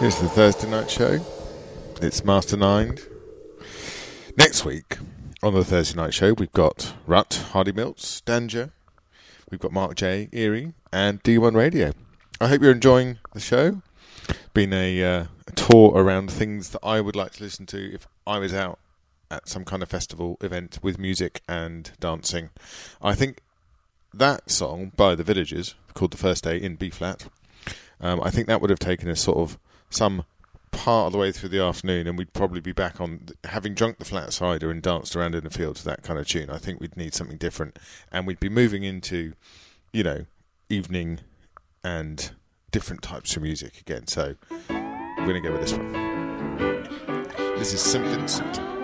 Here's the Thursday night show. It's Mastermind. Next week on the Thursday night show, we've got Rut, Hardy Milts, Danger. We've got Mark J, Erie, and D1 Radio. I hope you're enjoying the show. Been a tour around things that I would like to listen to if I was out at some kind of festival event with music and dancing. I think that song by The Villagers, called The First Day in B flat, I think that would have taken us sort of some part of the way through the afternoon, and we'd probably be back on, having drunk the flat cider and danced around in the field to that kind of tune. I think we'd need something different, and we'd be moving into, evening and different types of music again. So we're going to go with this one. This is St. Vincent.